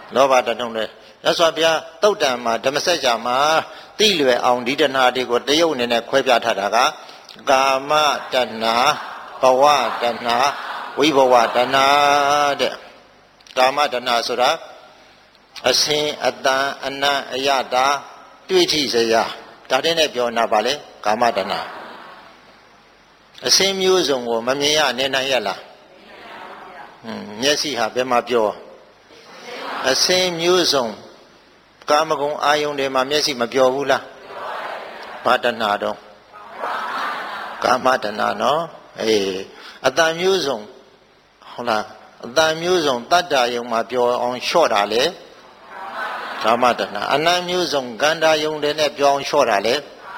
လောဘတဏှုံနဲ့မြတ်စွာဘုရားသုတ်တံမှာဓမ္မစကြာမှာသိလွယ်အောင်ဒီတဏှာတွေကိုတရုပ်အနေနဲ့ခွဲပြထားတာကကာမတဏှာဘဝတဏှာဝိဘဝတဏှာတဲ့ကာမတဏှာဆိုတာအစင်အတန်အနံ့အယတာတွေ့ထိစရာဒါတဲ့နဲ့ပြောနာပါလေကာမတဏှာအစင်မျိုးစုံကိုမမြင်ရနေနိုင်ရလားမျက်စိဟာဘယ်မှာပြောအစင်မျိုးစုံကာမဂုဏ်အာယုန်တွေမှာမျက်စိမပြောဘူးလားဘာတဏှာတော့ကာမတဏှာနော်အတန်မျိုးစုံဟုတ်လားအတန်မျိုးစုံတတ္တယုံမှာပြောအောင်လျှော့တာလေကာမတဏှာအနံ့မျိုးစုံကန္တာယုံတွေနဲ့ပြောအောင်လျှော့တာလေ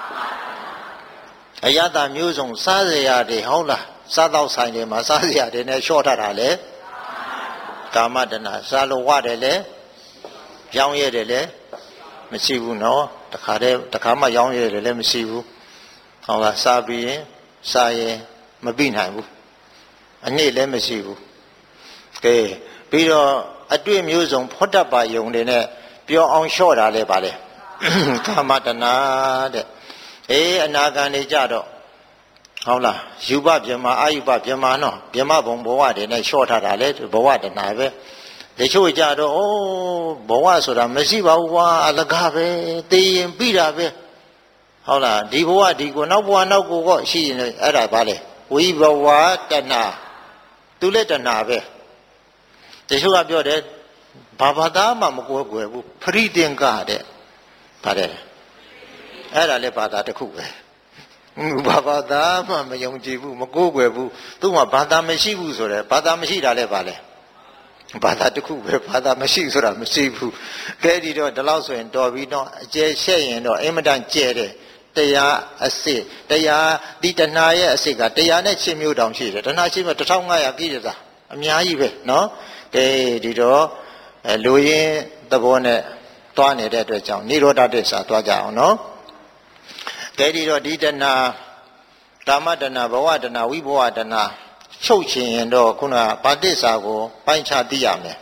အယတမျိုးစုံစားစရာတွေဟုတ်လားစားတော့ဆိုင်တွေမှာစားစရာတွေနဲ့လျှော့ထားတာလေကာမတဏှာစားလို့ဝတယ်လေရောင်းရတယ်လေမရှိဘူးနော်တခါမှရောင်းရတယ်လည်းမရှိဘူးဟုတ်လားစားပြီးရင်စားရင်မပြီးနိုင်ဘူးအနည်းလည်းမရှိဘူးကဲပြီးတော့အတွေ့မျိုးစုံဖောတတ်ပါယုံတွေနဲ့ပြောအောင်လျှော့တာလဲပါလေကာမတဏှာတဲ့အနာဂံနေကြတော့ဟုတ်လားယူပပြမအာယူပပြမနော်ပြမဘုံဘဝတွေနဲ့လျှော့ထားတာလေဘဝတဏှာပဲတချို့ကြတော့ဘဝဆိုတာမရှိပါဘူးကွာအလကားပဲသိရင်ပြီးတာပဲဟုတ်လားဒီဘဝဒီကိုနောက်ဘဝနောက်ကိုကောရှိရင်အဲ့ဒါပါလေဝိဘဝတဏှာသူလည်းတဏှာပဲတချို့ကပြောတယ်ဘာသာမှမကိုယ်ကွယ်ဘူးဖရိတင်ကတဲ့ပါတယ်အဲ့ဒါလည်းဘာသာတစ်ခုပဲဘာသာမှမယုံကြည်ဘူးမကိုးကွယ်ဘူးသူ့မှာဘာသာမရှိဘူးဆိုတယ်ဘာသာမရှိတာလည်းပါလေဘာသာတစ်ခုပဲဘာသာမရှိဆိုတာမရှိဘူးကဲဒီတော့ဒီလောက်ဆိုရင်တော်ပြီတော့အကျယ်ရှက်ရင်တော့အင်မတန်ကျဲတယ်တရားအစစ်တရားဒီတဏှာရဲ့အစစ်ကတရားနဲ့ချင်းမျိုးတောင်ရှိတယ်တဏှာရှိမှ1500ပြည့်တယ်သာအများကြီးပဲနော်ကဲဒီတော့လူရင်းသဘောနဲ့သွားနေတဲ့အတွက်ကြောင့်နိရောဓတစ္ဆာသွားကြအောင်နော်ကဲဒီတော့ဒီတဏှာကာမတဏှာဘဝတဏှာဝိဘဝတဏှာချုပ်ချင်ရင်တော့ခုနကဘာတစ္ဆာကိုပိုင်းခြားသိရမယ်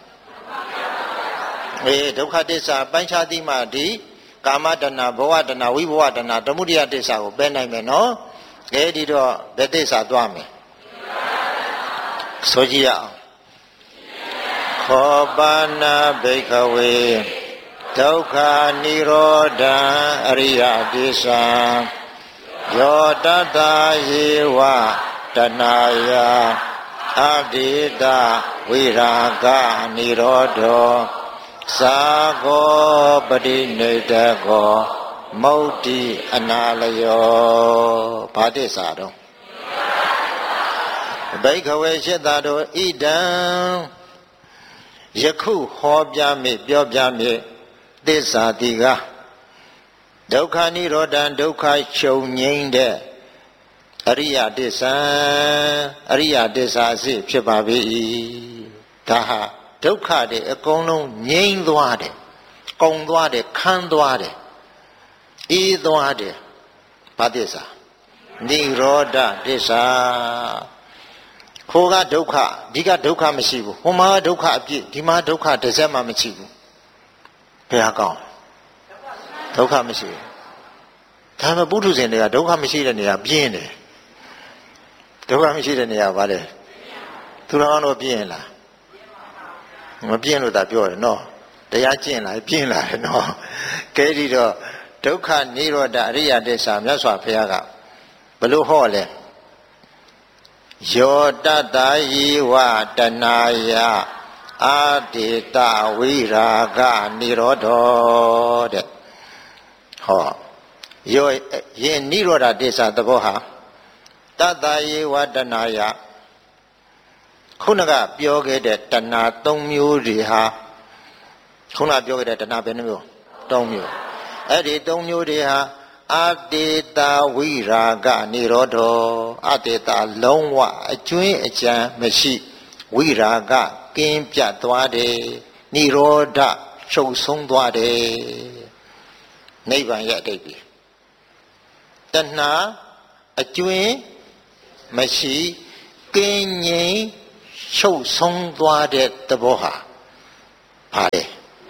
ဒုက္ခတစ္ဆာပိုင်းခြားသိမှဒီကာမတဏှာဘဝတဏှာဝိဘဝတဏှာဓမ္မုဒိယတစ္ဆာကိုပယ်နိုင်မယ်နော်ကဲဒီတော့ဘယ်တစ္ဆာသွားမယ်ဆိုကြည့်ရအောင်ခောပါဏဘိက္ခဝေဒုက္ခនិရောဓံအရိယတိသံယောတတ္တယေဝတဏှာယအတိတဝိရာဂនិရောဓောသာကောပရိနိဒကောမௌတ္တိအနာလယောဘာတစ္ဆာတော့ဘိက္ခဝေရှိတ္တတို့ဣဒံယခုဟောပြမိပြောပြမိသစ္စာတိကဒုက္ခនិရောဓံဒုက္ခချုပ်ငြိမ်းတဲ့အရိယတစ္ဆာအရိယတစ္ဆာအစစ်ဖြစ်ပါ၏ဒါဟာဒုက္ခတွေအကုန်လုံးငြိမ်းသွားတယ်ကုန်သွားတယ်ခမ်းသွားတယ်အေးသွားတယ်ဘာတစ္ဆာនិရောဓတစ္ဆာခိုးကဒုက္ခဒီကဒုက္ခမရှိဘူးဟိုမှာဒုက္ခအပြည့်ဒီမှာဒုက္ခတစ်စက်မှမရှိဘူးဘယ်ဟာကောင်းဒုက္ခမရှိဘူးဒါပေမဲ့ပုထုဇဉ်တွေကဒုက္ခမရှိတဲ့နေရာပြင်းတယ်ဒုက္ခမရှိတဲ့နေရာဘာလဲသူတော်ကောင်းတော့ပြင်းလားမပြင်းလို့သာပြောတယ်နော်တရားကျင့်လာပြင်းလာတယ်နော်ကဲဒီတော့ဒုက္ခនិရောဓအရိယတစ္ဆာမြတ်စွာဘုရားကဘလို့ဟောလဲယောတတ္တယေဝတဏှာယအာတိတဝိရာဂនិရောဓောတဲ့ဟောယောယင်និရောဓတစ္ဆာသဘောဟာတတ္တယေဝတဏှာယခုနကပြောခဲ့တဲ့တဏှာ3မျိုးတွေဟာခုနပြောခဲ့တဲ့တဏှာဘယ်နှမျိုး3မျိုးအဲ့ဒီ3မျိုးတွေဟာအတေတာဝိရာဂនិရောဓောအတေတာလုံးဝအကျွင်းအကြံမရှိဝိရာဂကင်းပြတ်သွားတယ်និရောဓချုပ်ဆုံးသွားတယ်နိဗ္ဗာန်ရဲ့အတိတ်ပဲတဏှာအကျွင်းမရှိကင်းငြိမ်ချုပ်ဆုံးသွားတဲ့သဘောဟာဘာလဲ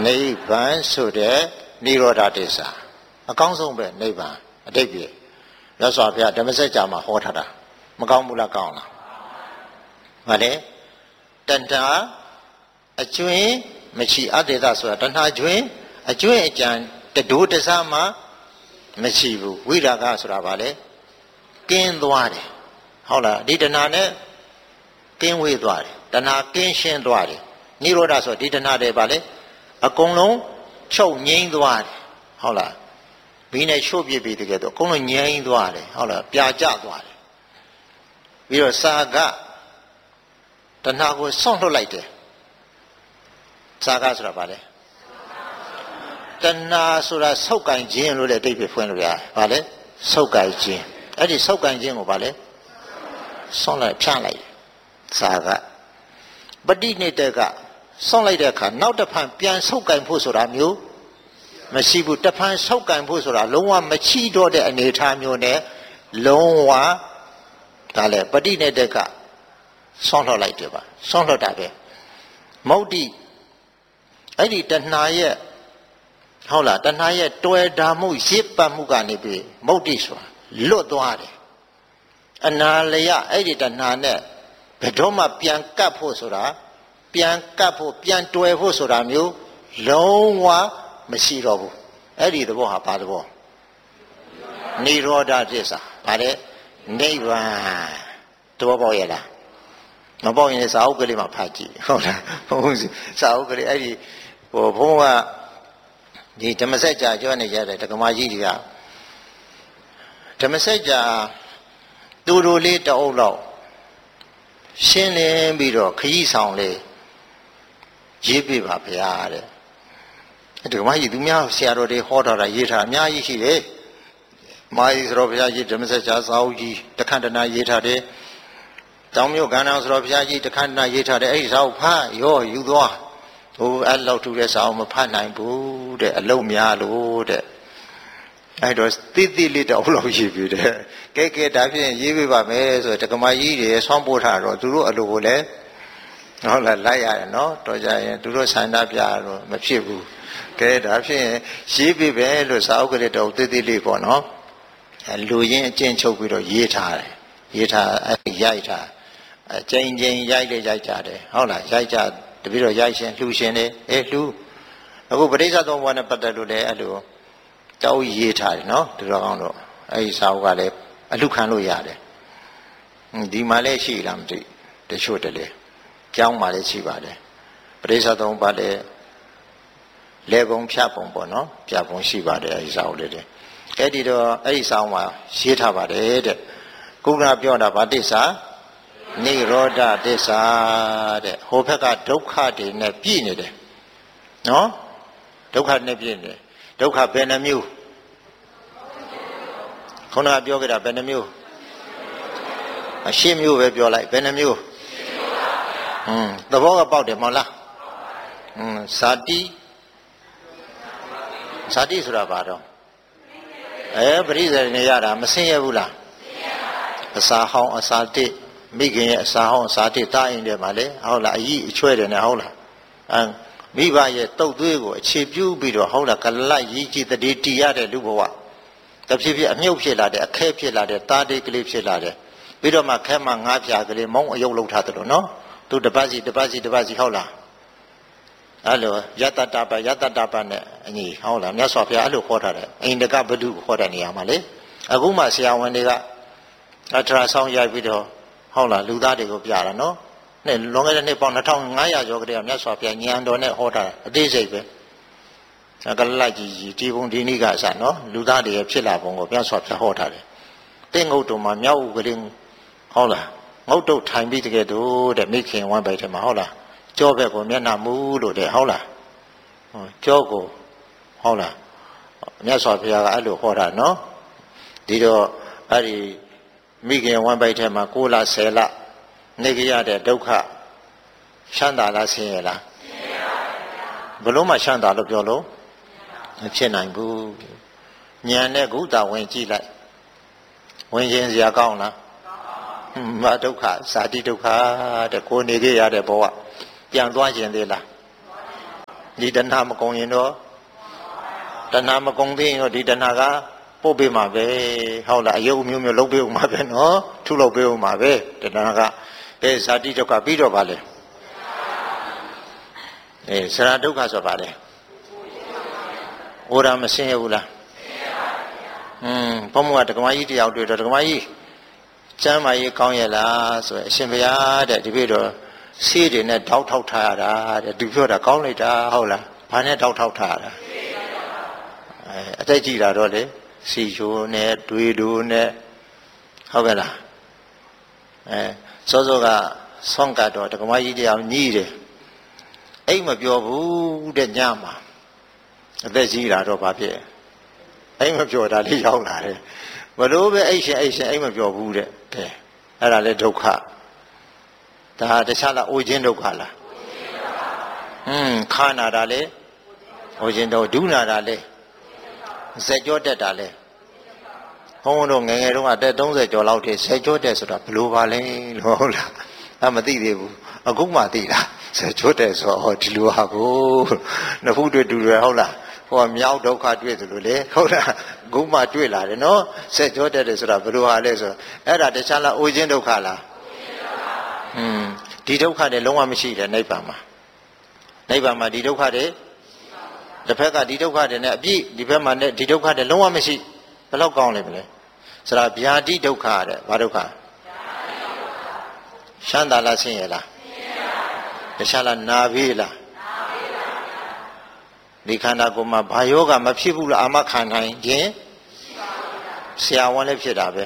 နိဗ္ဗာန်ဆိုတဲ့နိရောဓတစ္ဆာအကောင်းဆုံးပဲနိဗ္ဗာန်အတိတ်ပြည့်မြတ်စွာဘုရားဓမ္မစကြာမှာဟောထားတာမကောင်းဘူးလားကောင်းလားဗါလေတဏှာအကျွင်းမရှိအတ္တေသဆိုတာတဏှာကျွင်းအကျွင်းအကြံတဒိုးတစားမှမရှိဘူးဝိရာဂဆိုတာဗါလေကင်းသွားတယ်ဟုတ်လားဒီတဏှာနဲ့ကင်းဝေးသွားတယ်တဏှာကင်းရှင်းသွားတယ်နိရောဓဆိုဒီတဏှာတွေဗါလေအကုန်လုံးချုပ်ငြိမ်းသွားတယ်ဟုတ်လားဘီနဲ့ရှို့ပြစ်ပြီးတကယ်တော့အကုန်လုံးငြိမ်းသွားတယ်ဟုတ်လားပြာကျသွားတယ်ပြီးတော့စာကတဏှာကိုဆွန့်လွတ်လိုက်တယ်စာကဆိုတာဗါလေတဏှာဆိုတာဆုပ်ကင်ခြင်းလို့လည်းအဓိပ္ပာယ်ဖွင့်လို့ရတယ်ဗါလေဆုပ်ကင်ခြင်းအဲ့ဒီဆုပ်ကင်ခြင်းကိုဗါလေဆွန့်လိုက်ဖြန့်လိုက်စာကပဋိနိဒကဆွန့်လိုက်တဲ့အခါနောက်တစ်ဖန်ပြန်ဆုပ်ကင်ဖို့ဆိုတာမျိုးမရှိဘူးတစ်ဖန်ဆုပ်ကင်ဖို့ဆိုတာလုံးဝမရှိတော့တဲ့အနေအထားမျိုးနဲ့လုံးဝဒါလည်းပဋိနိဒကဆွန့်လွတ်လိုက်တယ်ပါဆွန့်လွတ်တာပဲမௌဒိအဲ့ဒီတဏှာရဲ့ဟုတ်လားတဏှာရဲ့တွယ်တာမှုရစ်ပတ်မှုကနေပြီးမௌဒိဆိုတာလွတ်သွားတယ်အနာလယအဲ့ဒီတဏှာနဲ့ဘယ်တော့မှပြန်ကပ်ဖို့ဆိုတာပြန်ကပ်ဖို့ပြန်တွယ်ဖို့ဆိုတာမျိုးလုံးဝမရှိတော့ဘူးအဲ့ဒီသဘောဟာဘာသဘောနိရောဓသစ္စာဗါတဲ့နိဗ္ဗာန်သဘောပေါက်ရဲ့လားမပေါက်ရင်စာအုပ်ကလေးမှာဖတ်ကြည့်ဟုတ်လားဘုန်းကြီးစာအုပ်ကလေးအဲ့ဒီဘုန်းကဒီဓမ္မစကြာကျွမ်းနေကြတဲ့ဒကမာကြီးတွေကဓမ္မစကြာတူတူလေးတအုပ်လောက်ရှင်းလင်းပြီးတော့ခရီးဆောင်လေးရေးပြပါဗျာတဲ့ဒကမာကြီးသူများဆရာတော်တွေဟောထားတာရေးထားအများကြီးရှိတယ်မာယီဆိုတော့ဘုရားကြီးဓမ္မစကြာစာအုပ်ကြီးတခန္ဓနာရေးထားတယ်တောင်မြို့ကန္နာဆိုတော့ဘုရားကြီးတခန္ဓနာရေးထားတယ်အဲ့ဒီစာအုပ်ဖတ်ရောယူသွားဟိုအဲ့လောက်ထူတဲ့စာအုပ်မဖတ်နိုင်ဘူးတဲ့အလုံးများလို့တဲ့အဲ့တော့တိတိလေးတော့လောက်ရေးပြီးတဲ့ကဲကဲဒါဖြင့်ရေးပြပါမယ်ဆိုတော့ဒကမာကြီးတွေဆွမ်းပို့ထားတော့သူတို့အလိုကိုလည်းဟုတ်လားလိုက်ရတယ်နော်တော်ကြရင်သူတို့ဆန္ဒပြတော့မဖြစ်ဘူးကဲဒါဖြင့်ရေးပြပဲလို့စာအုပ်ကလေးတော့တိတိလေးပေါ့နော်လူရင်းအကျဉ်းချုပ်ပြီးတော့ရေးထားတယ်ရေးထားရိုက်ထားကျင်းချင်းရိုက်လေရိုက်ကြတယ်ဟုတ်လားရိုက်ကြတပည့်တော်ရိုက်ရှင်လှူရှင်တယ်လှူအခုပဋိစ္စသုံးပါးနဲ့ပတ်သက်လို့လည်းအဲ့လိုတောက်ရေးထားတယ်နော်ဒီတော်ကောင်းတော့အဲ့ဒီစာအုပ်ကလည်းအလှခံလို့ရတယ်ဒီမှာလည်းရှိလားမသိတချို့တလေကျောင်းမှာလည်းရှိပါတယ်ပဋိစ္စသုံးပါးလည်းလေပုံဖြတ်ပုံပေါ့နော်ဖြတ်ပုံရှိပါတယ်အဲ့ဒီစာအုပ်လေးတွေအဲ့ဒီတော့အဲ့ဒီစာအုပ်မှာရေးထားပါတယ်တဲ့ကုက္ကရာပြောတာဗာတိစ္ဆာနိရောဓသစ္စာတဲ့ဟိုဘက်ကဒုက္ခတွေနဲ့ပြည့်နေတယ်နော်ဒုက္ခနဲ့ပြည့်နေတယ်ဒုက္ခဘယ်နှမျိုးခုနကပြောခဲ့တာဘယ်နှမျိုးအရှင်းမျိုးပဲပြောလိုက်ဘယ်နှမျိုးသဘောကပေါက်တယ်မဟုတ်လားဇာတိဆိုတာဘာတော့ပရိစ္ဆေနေရတာမဆင်းရဲဘူးလားအစာဟောင်းအစာတစ်မိခင်ရဲ့အစာဟောင်းအစာတစ်တားရင်တယ်မှာလေဟုတ်လားအကြီးအချွဲတယ်နဲ့ဟုတ်လားမိဘရဲ့တုတ်သွေးကိုအခြေပြုပြီးတော့ဟုတ်လားကလတ်ရည်ကြည်တတိတီရတဲ့လူဘဝတဖြည်းဖြည်းအမြုပ်ဖြစ်လာတဲ့အခဲဖြစ်လာတဲ့တားတိတ်ကလေးဖြစ်လာတဲ့ပြီးတော့မှခဲမငါးဖြာကလေးမုံအယုတ်လောက်ထားတယ်လို့နော်သူတပတ်စီဟုတ်လားအဲ့လိုယတတပနဲ့အညီဟုတ်လားမြတ်စွာဘုရားအဲ့လိုခေါ်ထားတယ်အိန္ဒကဘဒုခေါ်တဲ့နေရာမှာလေအခုမှဆရာဝန်တွေကအထရာဆောင်းရိုက်ပြီးတော့ဟုတ်လားလူသားတွေကိုပြတာနော်နဲ့လွန်ခဲ့တဲ့နှစ်ပေါင်း2500ကျော်ကတည်းကမြတ်စွာဘုရားဉာဏ်တော်နဲ့ဟောတာအသေးစိတ်ပဲကလလိုက်ကြီးဒီဘုံဒီနိကအစနော်လူသားတွေရဲ့ဖြစ်လာပုံကိုမြတ်စွာဘုရားဟောထားတယ်တင်းငုတ်တုံမှာမြောက်ဥကလေးဟုတ်လားငုတ်တုတ်ထိုင်ပြီးတကယ်တော့တဲ့မိခင်ဝမ်းပိုက်ထဲမှာဟုတ်လားကြောဘက်ကိုမျက်နှာမူးလို့တဲ့ဟုတ်လားကြောကိုဟုတ်လားမြတ်စွာဘုရားကအဲ့လိုဟောတာနော်ဒီတော့အဲ့ဒီမိခင်ဝမ်းပိုက်ထဲမှာ6လ10လနေကြရတဲ့ဒုက္ခချမ်းသာလားဆင်းရဲလားဘလို့မှချမ်းသာလို့ပြောလို့မဖြစ်နိုင်ဘူးဉာဏ်နဲ့ကုသဝင်ကြည့်လိုက်ဝင်ခြင်းစရာကောင်းလားမဒုက္ခဇာတိဒုက္ခတဲ့ကိုနေကြရတဲ့ဘဝပြန်သွားခြင်းသေးလားဒီတဏှာမကုန်ရင်တော့တဏှာမကုန်သေးရင်တော့ဒီတဏှာကပုတ်ပေးမှာပဲဟုတ်လားအယုတ်မျိုးမျိုးလုပ်ပေးဦးမှာပဲနော်ထုလုပ်ပေးဦးမှာပဲတဏှာကဇာတိဒုက္ခပြီးတော့ပါလေဆရာဒုက္ခဆိုပါလေဩရာမဆင်းရဘူးလားဘုံကဒကမကြီးတယောက်တွေ့တော့ဒကမကြီးကျမ်းမာရေးကောင်းရဲ့လားဆိုအရှင်ဘုရားတဲ့ဒီပြတော့ဆေးတွေနဲ့တောက်ထောက်ထားရတာတဲ့သူပြောတာကောင်းလိုက်တာဟုတ်လားဘာနဲ့တောက်ထောက်ထားရတာအသက်ကြီးတာတော့လေစီချိုးနဲ့တွေးတူနဲ့ဟုတ်ကဲ့လားစောစောကဆွမ်းကတော့ဒကမကြီးတယောက်ညီးတယ်အိမ်မပြောဘူးတဲ့ညမှာအသက်ကြီးတာတော့ဘာဖြစ်အိမ်မပြောတာလေးရောက်လာတယ်ဘလို့ပဲအိမ်ရှင်အိမ်မပြောဘူးတဲ့အဲ့ဒါလေဒုက္ခဒါတခြားလားအိုခြင်းဒုက္ခလားခါနာတာလေအိုခြင်းတော့ဒုနာတာလေဇက်ကြောတက်တာလေဘုန်းတို့ငယ်ငယ်တုန်းကအသက်30ကျော်လောက်ထိဇက်ကြောတက်ဆိုတာဘလို့ပါလဲလို့ဟုတ်လားမသိသေးဘူးအခုမှသိတာဇက်ကြောတက်ဆိုဟောဒီလိုဟာကိုနှစ်ဖူးတွေ့တူတယ်ဟုတ်လားဟောမြောက်ဒုက္ခတွေ့သလိုလေဟုတ်လားအခုမှတွေ့လာတယ်နော်ဇက်ကြောတက်တယ်ဆိုတာဘလို့ဟာလဲဆိုအဲ့ဒါတခြားလားအိုခြင်းဒုက္ခလားဒီဒုက္ခတွေလုံးဝမရှိတယ်နိဗ္ဗာန်မှာဒီဒုက္ခတွေတစ်ဖက်ကဒီဒုက္ခတွေနဲ့အပြည့်ဒီဘက်မှာနဲ့ဒီဒုက္ခတွေလုံးဝမရှိဘယ်တော့ကောင်းလိမ့်မလဲဆိုတာဗျာတိဒုက္ခတဲ့ဘာဒုက္ခရှမ်းသာလားဆင်းရဲလားတခြားလားနာဘေးလားဒီခန္ဓာကိုယ်မှာဘာယောဂမဖြစ်ဘူးလားအာမခံနိုင်ခြင်းဆရာဝန်လည်းဖြစ်တာပဲ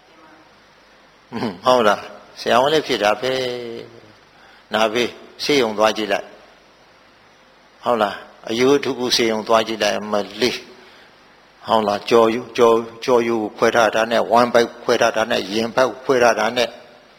ဟုတ်လားဆရာဝန်လည်းဖြစ်တာပဲနာဘေးဆေးရုံသွားကြည့်လိုက်ဟုတ်လားအယုထုကုဆေးရုံသွားကြည့်လိုက်မလေးဟုတ်လားကြော်ယူခွဲထားတာနဲ့ဝမ်းပိုက်ခွဲထားတာနဲ့ရင်ပိုက်ခွဲထားတာနဲ့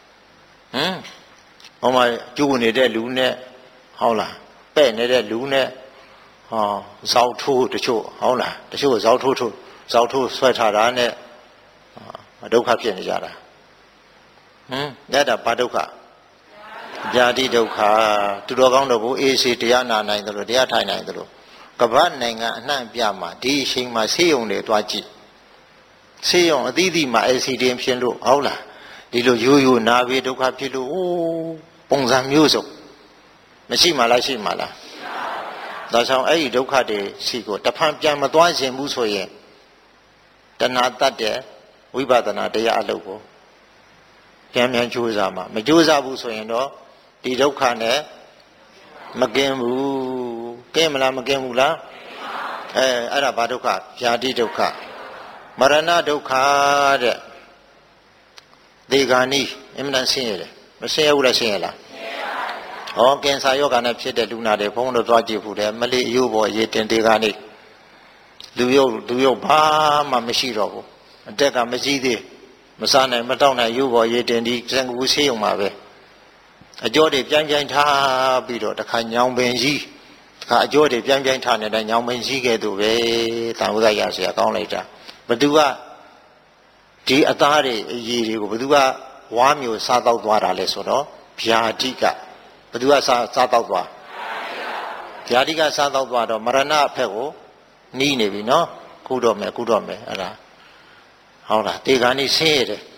ဟောမှာကျူနေတဲ့လူနဲ့ဟုတ်လားပဲ့နေတဲ့လူနဲ့ဇောက်ထိုးတချို့ဟုတ်လားတချို့ဇောက်ထိုးဆွဲထားတာနဲ့ဒုက္ခဖြစ်နေကြတာအဲ့ဒါဘာဒုက္ခဗျာတိဒုက္ခသူတော်ကောင်းတို့ကိုအေးစေတရားနာနိုင်တယ်လို့တရားထိုင်နိုင်တယ်လို့ကမ္ဘာနိုင်ငံအနှံ့ပြမှာဒီအချိန်မှာဆေးရုံတွေသွားကြည့်ဆေးရုံအသီးသီးမှာအက်ဆီဒင်ဖြစ်လို့ဟုတ်လားဒီလိုရိုးနာဘေးဒုက္ခဖြစ်လို့ပုံစံမျိုးစုံမရှိမှလားရှိမှလားဒါကြောင့်အဲ့ဒီဒုက္ခတွေရှိကိုတဖန်ပြန်မသွားခြင်းဘူးဆိုရင်တဏှာတတ်တဲ့ဝိပဿနာတရားအလုပ်ကိုပြန်ကြိုးစားမှာမကြိုးစားဘူးဆိုရင်တော့ဒီဒုက္ခနဲ့မကင်းဘူးကင်းမလားမကင်းဘူးလားအဲ့ဒါဘာဒုက္ခဗျာတိဒုက္ခမရဏဒုက္ခတဲ့ဒေဂာနိအမှန်ဆင်းရဲတယ်မဆင်းရဲဘူးလားဆင်းရဲလားဟောကင်ဆာယောဂါနဲ့ဖြစ်တဲ့လူနာတွေဘုန်းတော်သွားကြည့်ဘူးတယ်မလေးအယုဘောရေတင်ဒေဂာနိလူရုပ်ဘာမှမရှိတော့ဘူးအတက်ကမကြီးသေးမစားနိုင်မတောက်နိုင်ရုပ်ဘောရေတင်ဒီစံကူဆေးရုံမှာပဲအကျော်တွေပြိုင်ထားပြီးတော့တခါညောင်ပင်ကြီးတခါအကျော်တွေပြိုင်ထားနေတဲ့ညောင်ပင်ကြီးကဲ့သို့ပဲတန်ဝိကရဆရာကောင်းလိုက်တာဘသူကဒီအသားတွေအရည်တွေကိုဘသူကဝါမျိုးစားတော့သွားတာလဲဆိုတော့ဗျာတိကဘသူကစားတော့သွားဗျာတိကစားတော့သွားတော့မရဏအဖက်ကိုနီးနေပြီနော်ကုတော့မယ်အဲ့ဒါဟုတ်လားတေဂာနိဆင်းရဲတယ်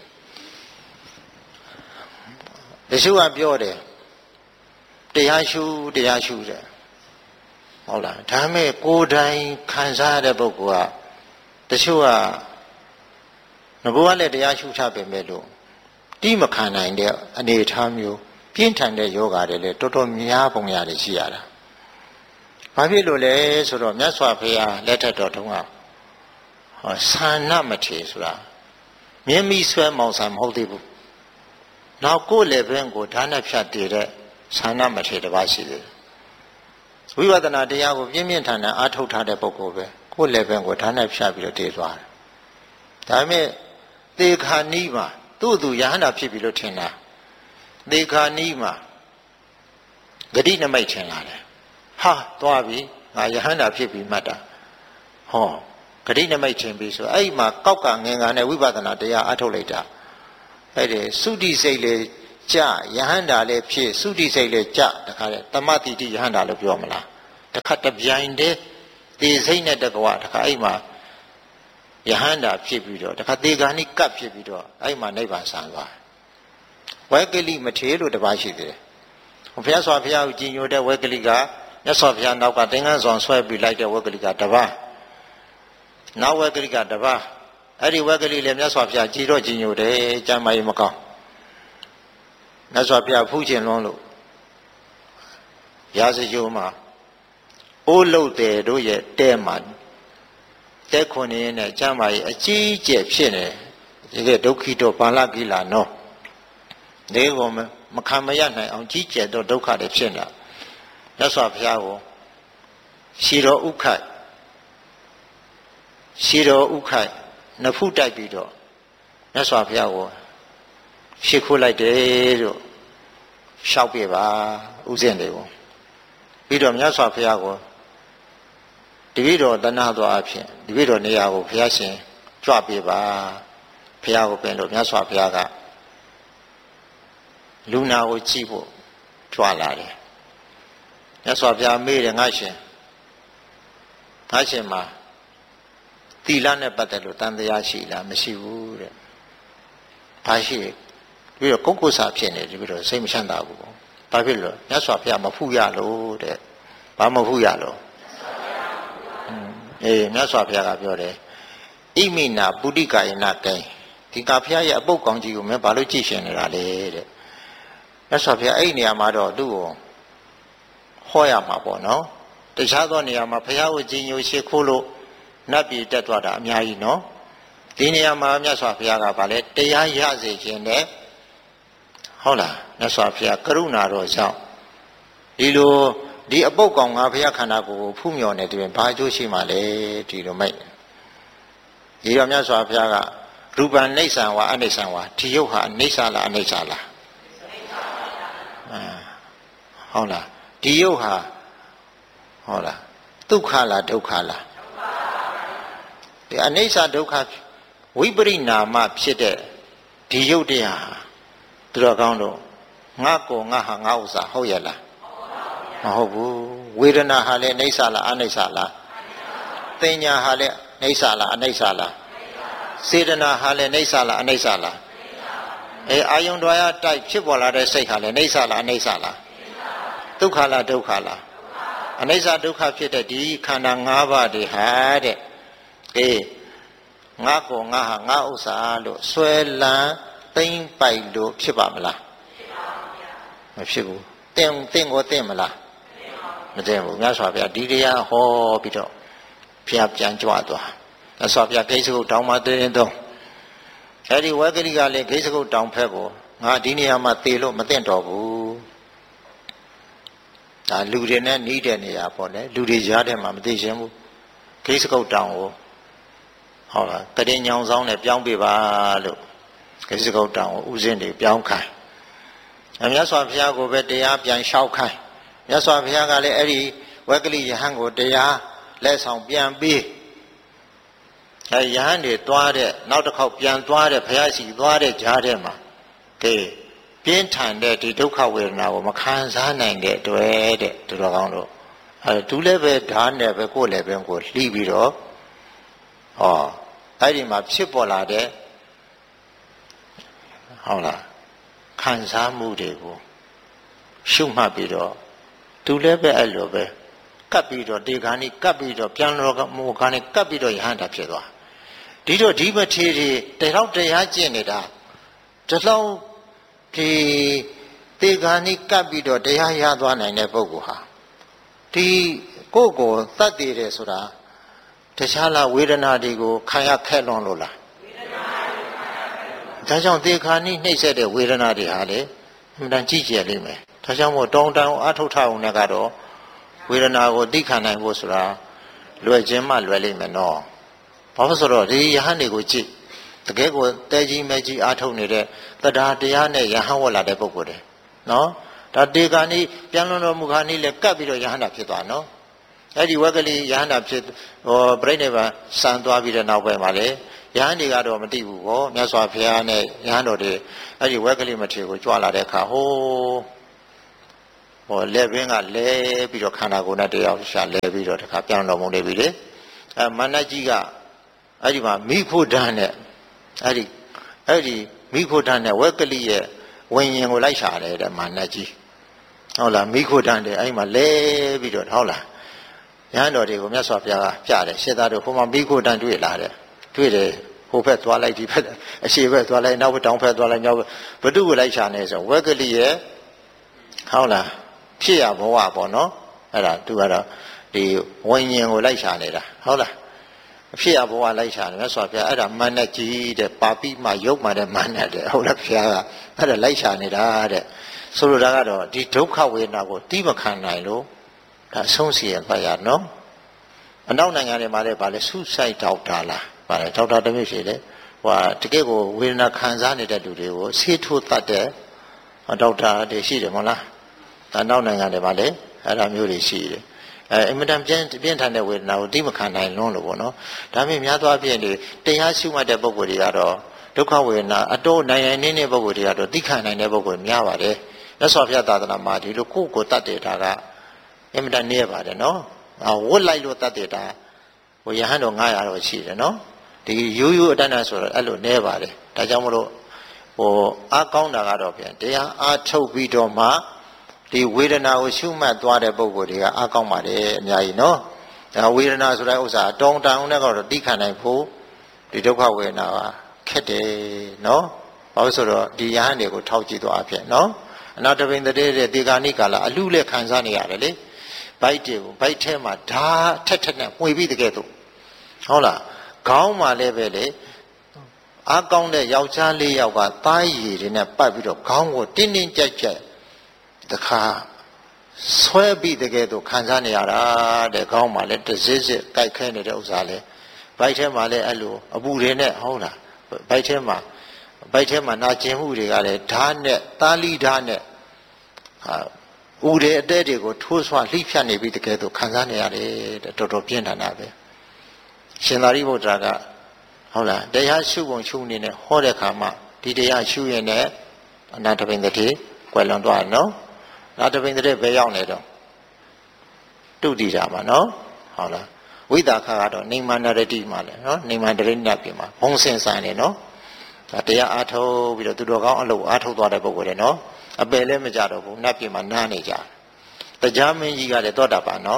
တချို့ကပြောတယ်တရားရှုတဲ့ဟုတ်လားဒါမဲ့ကိုယ်တိုင်ခံစားရတဲ့ပုဂ္ဂိုလ်ကတချို့ကငဘိုးကလည်းတရားရှုထားပေမဲ့လို့တိမခံနိုင်တဲ့အနေအထားမျိုးပြင်းထန်တဲ့ယောဂါတွေလည်းတော်တော်များပုံရတယ်ရှိရတာဘာဖြစ်လို့လဲဆိုတော့မြတ်စွာဘုရားလက်ထက်တော်တုန်းကသာဏမထေဆိုတာမြင်းမိဆွဲမောင်ဆံမဟုတ်သေးဘူးနောက်ကိုယ်လည်းဘင်းကိုဓာတ်နဲ့ဖြတ်တည်တဲ့သာဏမထေတစ်ပါးရှိတယ်ဝိပဿနာတရားကိုပြင်းပြင်းထန်ထန်အားထုတ်ထားတဲ့ပုဂ္ဂိုလ်ပဲကိုယ်လည်းဘင်းကိုဓာတ်နဲ့ဖြတ်ပြီးတော့တည်သွားတယ်ဒါပေမဲ့သေခာနီးမှာသူ့ရဟန္တာဖြစ်ပြီလို့ထင်တာသေခာနီးမှာဂတိနမိတ်ထင်လာတယ်ဟာသွားပြီငါယဟန္တာဖြစ်ပြီမှတ်တာဟောဂတိနမိတ်ထင်ပြီဆိုအဲ့မှာကောက်ကငင်္ဂါနဲ့ဝိပဿနာတရားအထုတ်လိုက်တာအဲ့ဒီသုတိစိတ်လေကြယဟန္တာလည်းဖြစ်သုတိစိတ်လေကြတခါလေတမ္မတိတိယဟန္တာလို့ပြောမလားတခါတပြိုင်တည်းသေစိတ်နဲ့တကွာတခါအဲ့မှာယဟန္တာဖြစ်ပြီးတော့တခါသေဂာနိကပ်ဖြစ်ပြီးတော့အဲ့မှာနိဗ္ဗာန်ဆံသွားဝေကလိမထေလို့တပါးရှိသေးတယ်ဘုရားစွာဘုရားကိုကြည်ညိုတဲ့ဝေကလိကမြတ်စွာဘုရားနောက်ကသင်္ကန်းဆောင်ဆွဲပြီးလိုက်တဲ့ဝေကလိကတပါးနောက်ဝေကလိကတပါးအဲ့ဒီဝေကလိလည်းမြတ်စွာဘုရားကြည်တော့ကြည်ညိုတယ်ကျမ်းမာရေးမကောင်းမြတ်စွာဘုရားဖူးခြင်းလွန်းလို့ရာဇဂိုမှာအိုးလုတ်တယ်တို့ရဲ့တဲမှာတဲခွန်နေနဲ့ကျမ်းမာရေးအကြီးအကျယ်ဖြစ်နေဒီကဒုက္ခိတောပါဠကိလာနောဒီကောမခံမရနိုင်အောင်ကြီးကျယ်တော့ဒုက္ခတွေဖြစ်နေတာမြတ်စွာဘုရားကိုရှီတော်ဥခိုက်နဖုတိုက်ပြီးတော့မြတ်စွာဘုရားကိုရှ िख ုလိုက်တယ်လို့ရှောက်ပြပါဥစဉ်တွေကိုပြီးတော့မြတ်စွာဘုရားကိုတပည့်တော်တဏှာတော်အဖြစ်တပည့်တော်နေရာကိုဘုရားရှင်ကြွပြပါဘုရားကိုပြင်လို့မြတ်စွာဘုရားကလူနာကိုကြည့်ဖို့ကြွလာတယ်မြတ်စွာဘုရားမေးတယ်ငါရှင်မှာသီလနဲ့ပတ်သက်လို့တန်တရားရှိလားမရှိဘူးတဲ့ဘာရှိပြီးတော့ကုက္ကုဆာဖြစ်နေတယ်ပြီးတော့စိတ်မချမ်းသာဘူးဘာဖြစ်လို့မြတ်စွာဘုရားမဖူးရလို့တဲ့ဘာမဖူးရလို့မြတ်စွာဘုရားကပြောတယ်ဣမိနာပုတိကာယနာကိဒီကဘုရားရဲ့အပုပ်ကောင်းကြီးကိုမင်းဘာလို့ကြည့်ရှင်နေတာလဲတဲ့မြတ်စွာဘုရားအဲ့ဒီနေရာမှာတော့သူ့ကိုဟောရမှာပေါ့နော်တခြားသောနေရာမှာဘုရားကိုကြည်ညိုရှ िख ုလို့နတ်ပြည်တက်သွားတာအများကြီးနော်ဒီနေရာမှာမြတ်စွာဘုရားကဗာလဲတရားရစေခြင်းနဲ့ဟုတ်လားမြတ်စွာဘုရားကရုဏာတော်ကြောင့်ဒီအပုပ်ကောင်ငါဘုရားခန္ဓာကိုယ်ကိုဖူးမြော်နေတယ်ဘာအကျိုးရှိမှလဲဒီလိုမိတ်ဒီတော့မြတ်စွာဘုရားကရူပံနိစ္စံဝါအနိစ္စံဝါဒီရုပ်ဟာအနိစ္စလားအနိစ္စလားဟုတ်လားဒီရုပ်ဟာဟုတ်လားဒုက္ခလားဒုက္ခလားဒီအနိစ္စဒုက္ခဝိပရိနာမဖြစ်တဲ့ဒီရုပ်တရားသူတော်ကောင်းတို့ငါကိုငါဟာငါဥစ္စာဟုတ်ရဲ့လားမဟုတ်ဘူးဝေဒနာဟာလည်းအိဋ္ဌာလားအနိစ္စလားသင်ညာဟာလည်းအိဋ္ဌာလားအနိစ္စလားစေတနာဟာလည်းအိဋ္ဌာလားအနိစ္စလားအာယုန်တော်ရတိုက်ဖြစ်ပေါ်လာတဲ့စိတ်ဟာလည်းအိဋ္ဌာလားအနိစ္စလားဒုက္ခလားဒုက္ခလားအနိစ္စဒုက္ခဖြစ်တဲ့ဒီခန္ဓာ၅ပါးတွေဟာတဲ့ငါကိုငါဟာငါဥစ္စာလို့ဆွဲလန်းသိမ့်ပိုက်လို့ဖြစ်ပါမလားမဖြစ်ဘူးတင်ကိုတင်မလားမတင်ဘူးမြတ်စွာဘုရားဒီတရားဟောပြီးတော့ဘုရားပြန်ကြွသွားမြတ်စွာဘုရားဂိစ္ဆကုတ်တောင်မှာတည်ရင်တော့အဲ့ဒီဝေကလိကလည်းဂိစ္ဆကုတ်တောင်ဖက်ကိုငါဒီနေရာမှာတည်လို့မတင်တော့ဘူးဒါလူတွေနဲ့နီးတဲ့နေရာပေါ့လေလူတွေကြားထဲမှာမသိချင်းဘူးဂိစ္ဆကုတ်တောင်ကိုဟုတ်လားတရင်ညောင်ဆောင်နဲ့ပြောင်းပြပါလို့ဂိစ္ဆကုတ်တောင်ကိုဥစဉ်တွေပြောင်းခိုင်းမြတ်စွာဘုရားကိုပဲတရားပြန်လျှောက်ခိုင်းမြတ်စွာဘုရားကလည်းအဲ့ဒီဝေကလိယဟန်ကိုတရားလက်ဆောင်ပြန်ပေးယဟန်တွေသွားတဲ့နောက်တစ်ခေါက်ပြန်သွားတဲ့ဘုရားရှိသွားတဲ့ကြားထဲမှာပြင်းထန်တဲ့ဒီဒုက္ခဝေဒနာကိုမခံစားနိုင်တဲ့အတွက်တဲ့သူတော်ကောင်းတို့သူလည်းပဲဓာတ်နဲ့ပဲကိုယ်လည်းပဲကိုလှီးပြီးတော့အဲ့ဒီမှာဖြစ်ပေါ်လာတဲ့ဟုတ်လားခံစားမှုတွေကိုရှုမှတ်ပြီးတော့သူလည်းပဲအဲ့လိုပဲကပ်ပြီးတော့ဒေဂာနိကပ်ပြီးတော့ပြန်တော်မောဂာနိကပ်ပြီးတော့ယဟန္တာဖြစ်သွားဒီတော့ဒီမထေရီတောက်တရားကျင့်နေတာဒီလောက်ဒီဒေဂာနိကပ်ပြီးတော့တရားရသွားနိုင်တဲ့ပုဂ္ဂိုလ်ဟာဒီကိုယ်ကိုသတ်တည်တယ်ဆိုတာတခြားလားဝေဒနာတွေကိုခံရခက်လွန်လို့လားဒါကြောင့်ဒေဂာနိနှိမ့်ဆက်တဲ့ဝေဒနာတွေဟာလေအမှန်တန်ကြီးကျယ်လိမ့်မယ်ဒါကြောင့်မို့တောင်းတအထုတ်ထအောင်နဲ့ကတော့ဝေဒနာကိုသိခံနိုင်ဖို့ဆိုတာလွယ်ခြင်းမှလွယ်လိမ့်မယ်နော်ဘာလို့ဆိုတော့ဒီယဟန်တွေကိုကြည့်တကယ်ကိုတဲကြီးမဲကြီးအားထုတ်နေတဲ့တရားတရားနဲ့ယဟန်ဝတ်လာတဲ့ပုဂ္ဂိုလ်တွေနော်ဒါဒေဂာနိပြန်လွန်တော်မူခါနိလည်းကပ်ပြီးတော့ယဟန်တာဖြစ်သွားနော်အဲ့ဒီဝက်ကလေးယဟန်တာဖြစ်ပြိဋိဘံစံသွားပြီးတဲ့နောက်ပိုင်းမှာလေယဟန်တွေကတော့မသိဘူးဗောမြတ်စွာဘုရားနဲ့ယဟန်တော်တွေအဲ့ဒီဝက်ကလေးမထေကိုကြွလာတဲ့အခါဟိုဟောလဲပင်ကလဲပြီးတော့ခန္ဓာကိုယ်နဲ့တရားရှာလဲပြီးတော့တခါပြန်တော်မူနေပြီလေမာနကြီးကအဲ့ဒီမှာမိဖို့တန်းနဲ့အဲ့ဒီမိဖို့တန်းနဲ့ဝက်ကလိရဲ့ဝိညာဉ်ကိုလိုက်ရှာတယ်တဲ့မာနကြီးဟုတ်လားမိဖို့တန်းတယ်အဲ့ဒီမှာလဲပြီးတော့ဟုတ်လားရဟန်းတော်တွေကိုမြတ်စွာဘုရားကပြတယ်ရှင်းသားတို့ဟိုမှာမိဖို့တန်းတွေ့လာတယ်တွေ့တယ်ဟိုဘက်သွားလိုက်ဒီဘက်အရှေ့ဘက်သွားလိုက်နောက်ဘက်တောင်ဘက်သွားလိုက်နောက်ဘသူကိုလိုက်ရှာနေဆိုဝက်ကလိရဲ့ဟုတ်လားဖြစ်ရဘဝပေါ့နော်အဲ့ဒါသူကတော့ဒီဝိညာဉ်ကိုလိုက်ရှာနေတာဟုတ်လားဖြစ်ရဘဝလိုက်ရှာနေမြတ်စွာဘုရားအဲ့ဒါမာနကြီးတဲ့ပါပိမှရုပ်မှတဲ့မာနတဲ့ဟုတ်လားဘုရားကအဲ့ဒါလိုက်ရှာနေတာတဲ့ဆိုလိုတာကတော့ဒီဒုက္ခဝေဒနာကိုတိမခံနိုင်လို့ဒါဆုံးစီရပါရနော်အနောက်နိုင်ငံတွေမှာလည်းဗာလဲဆုဆိုင်ဒေါက်တာလားဗာလဲဒေါက်တာတမျိုးရှိတယ်ဟိုတကယ့်ကိုဝေဒနာခံစားနေတဲ့လူတွေကိုဆေးထိုးတတ်တဲ့ဒေါက်တာတွေရှိတယ်မဟုတ်လားဒါနောက်နိုင်ငံတွေမှာလည်းအဲ့ဒါမျိုးတွေရှိတယ်အင်မတန်ပြင်းထန်တဲ့ဝေဒနာကိုတိမခံနိုင်လွန်းလို့ပေါ့နော်ဒါပေမဲ့များသောအားဖြင့်တရားရှုမှတ်တဲ့ပုဂ္ဂိုလ်တွေကတော့ဒုက္ခဝေဒနာအတိုးနိုင်နေတဲ့ပုဂ္ဂိုလ်တွေကတော့တိခံနိုင်တဲ့ပုဂ္ဂိုလ်များပါတယ်မြတ်စွာဘုရားသာသနာမှာဒီလိုကိုယ်တတ်တဲ့ဒါကအင်မတန်နည်းပါတယ်နော်ဝတ်လိုက်လို့တတ်တဲ့ဒါဟိုယဟန်တော်900တော့ရှိတယ်နော်ဒီရိုးရိုးအတန်းတန်းဆိုတော့အဲ့လိုနည်းပါတယ်ဒါကြောင့်မလို့ဟိုအားကောင်းတာကတော့ဗျာတရားအားထုတ်ပြီးတော့မှဒီဝေဒနာကိုရှုမှတ်သွားတဲ့ပုဂ္ဂိုလ်တွေကအားကောင်းပါတယ်အများကြီးနော်ဒါဝေဒနာဆိုတဲ့ဥစ္စာတောင်းတန်အောင်နဲ့ကတော့တိခံနိုင်ဖို့ဒီဒုက္ခဝေဒနာကခက်တယ်နော်ဘာလို့ဆိုတော့ဒီယဟန်တွေကိုထောက်ကြည့်သွားအဖြစ်နော်အနာတပိန်တည်းတဲ့ဒီကာနိကာလအလူလက်ခံစားနေရတယ်လေဘိုက်တွေကိုဘိုက်ထဲမှာဓာထက်နဲ့မှွေပြီးတကယ်တော့ဟုတ်လားခေါင်းမှာလည်းပဲလေအားကောင်းတဲ့ယောက်ျား၄ယောက်ကသားရည်တွေနဲ့ပတ်ပြီးတော့ခေါင်းကိုတင်းတင်းကြပ်ကြပ်တခါဆွဲပြီးတကယ်တော့ခံစားနေရတာတဲ့ခေါင်းမှာလည်းတစစ်စစ်ကြိုက်ခဲနေတဲ့ဥစ္စာလေဘိုက်ထဲမှာလည်းအဲ့လိုအပူတွေနဲ့ဟုတ်လားဘိုက်ထဲမှာနာကျင်မှုတွေကလည်းဓာတ်နဲ့သားလီဓာတ်နဲ့ဥတွေအတဲတွေကိုထိုးဆွလှိဖြတ်နေပြီးတကယ်တော့ခံစားနေရတယ်တဲ့တော်တော်ပြင်းထန်တာပဲရှင်သာရိပုတ္တရာကဟုတ်လားတရားရှုပုံရှုနေနဲ့ဟောတဲ့ခါမှာဒီတရားရှုရင်လည်းအနာတပိန်တည်းကွယ်လွန်သွားတယ်နော်အနာတပိန်တည်းဘယ်ရောက်နေတော့တုတိတာမှာနော်ဟုတ်လားဝိသခါကတော့နေမန္တရတိမှာလေနော်နေမန္တရိညပြင်မှာဘုံစင်ဆိုင်နေနော်ဒါတရားအားထုတ်ပြီးတော့သူတော်ကောင်းအလုပ်အားထုတ်သွားတဲ့ပုဂ္ဂိုလ်တွေနော်အပယ်လည်းမကြတော့ဘူးနတ်ပြင်မှာနားနေကြတရားမင်းကြီးကလည်းသောတာပန်နော်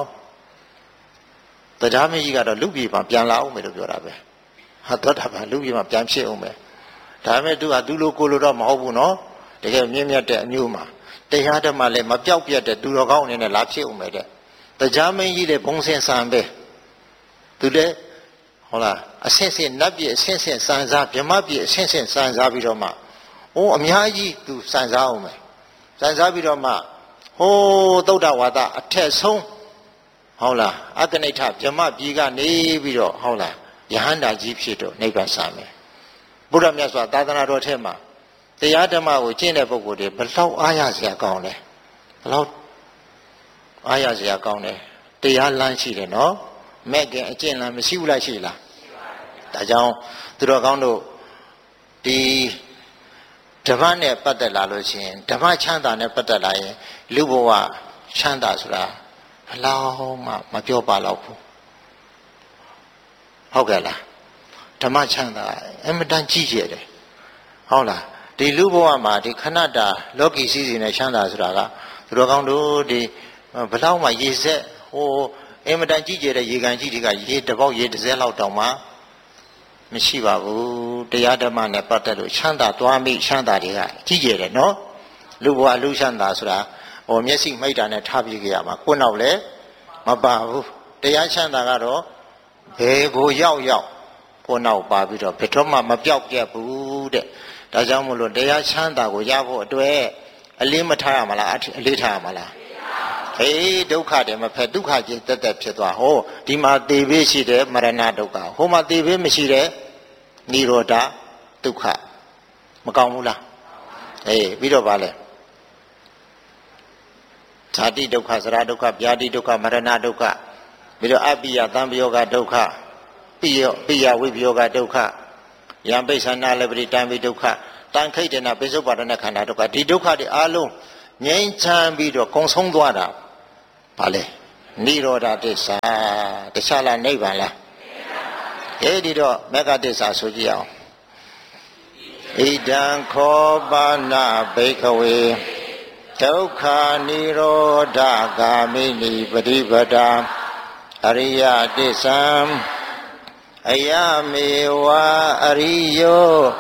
တရားမင်းကြီးကတော့လူပြည်မှာပြန်လာအောင်မယ်လို့ပြောတာပဲဟာသောတာပန်လူပြည်မှာပြန်ဖြစ်အောင်မယ်ဒါပေမဲ့သူကသူလိုကိုလိုတော့မဟုတ်ဘူးနော်တကယ်မြင့်မြတ်တဲ့အမျိုးမှာတရားဓမ္မလည်းမပြောက်ပြတ်တဲ့သူတော်ကောင်းအနေနဲ့လာဖြစ်အောင်မယ်တဲ့တရားမင်းကြီးလည်းဘုံစင်ဆံပဲသူလည်းဟုတ်လားအဆင့်ဆင့်နတ်ပြည်အဆင့်ဆင့်စံစားဗြဟ္မပြည်အဆင့်ဆင့်စံစားပြီးတော့မှဟိုအများကြီးသူစံစားအောင်မယ်စံစားပြီးတော့မှဟိုသုဒ္ဓဝါဒအထက်ဆုံးဟုတ်လားအကနိဋ္ဌဗြဟ္မပြည်ကနေပြီးတော့ဟုတ်လားယဟန္တာကြီးဖြစ်တော့နိဗ္ဗာန်ဆံမယ်ဘုရားမြတ်စွာသာသနာတော်ထဲမှာတရားဓမ္မကိုကျင့်တဲ့ပုဂ္ဂိုလ်တွေဘလောက်အားရစရာကောင်းလဲဘလောက်အားရစရာကောင်းတယ်တရားလမ်းရှိတယ်နော်မဲ့ခင်အကျင့်လမ်းမရှိဘူးလားရှိလားဒါကြောင့်သူတော်ကောင်းတို့ဒီဓမ္မနဲ့ပတ်သက်လာလို့ရှိရင်ဓမ္မချမ်းသာနဲ့ပတ်သက်လာရင်လူဘဝချမ်းသာဆိုတာဘလောက်မှမပြောပါတော့ဘူးဟုတ်ကဲ့လားဓမ္မချမ်းသာအမတန်ကြီးကျယ်တယ်ဟုတ်လားဒီလူဘဝမှာဒီခဏတာလောကီစည်းစိမ်နဲ့ချမ်းသာဆိုတာကသူတော်ကောင်းတို့ဒီဘလောက်မှရေစက်ဟိုအမတန်ကြီးကျယ်တဲ့ရေကန်ကြီးတွေကရေတစ်ပေါက်ရေတစ်စက်လောက်တောင်မှမရှိပါဘူးတရားဓမ္မနဲ့ပတ်သက်လို့ချမ်းသာသွားမိချမ်းသာတွေကကြီးကျယ်တယ်နော်လူဘဝလူချမ်းသာဆိုတာဟိုမျက်စိမိတ်တာနဲ့ထားပြကြရမှာကိုယ်နောက်လည်းမပါဘူးတရားချမ်းသာကတော့ဘယ်ကိုရောက်ကိုယ်နောက်ပါပြီးတော့ဘယ်တော့မှမပြောက်ပြတ်ဘူးတဲ့ဒါကြောင့်မို့လို့တရားချမ်းသာကိုရဖို့အတွက်အလေးမထားရမလားအလေးထားရမလားဟေးဒုက္ခတယ်မဖက်ဒုက္ခကြီးတက်တက်ဖြစ်သွားဟောဒီမှာသေဘေးရှိတယ်မရဏဒုက္ခဟိုမှာသေဘေးမရှိတယ်နိရောဓဒုက္ခမကောင်းဘူးလားအေးပြီးတော့ဗာလဲဇာတိဒုက္ခစရဒုက္ခဗျာတိဒုက္ခမရဏဒုက္ခပြီးတော့အပိယသံပယောဂဒုက္ခပိယဝိပယောဂဒုက္ခယံပိဿနာလပရိတံပိဒုက္ခတန်ခိတ်တနာပိစုပ္ပါဒနာခန္ဓာဒုက္ခဒီဒုက္ခတွေအားလုံးငြိမ်းချမ်းပြီးတော့ကုံဆုံးသွားတာဘာလဲနိရောဓသစ္စာတခြားလားနိဗ္ဗာန်လားအဲဒီတော့မေဃသစ္စာဆိုကြည့်အောင်ဣဒံခောပါဏဘိက္ခဝေဒုက္ခនិရောဓဂာမိနိပฏิပဒါအရိယသစ္စာအယမေဝအရိယော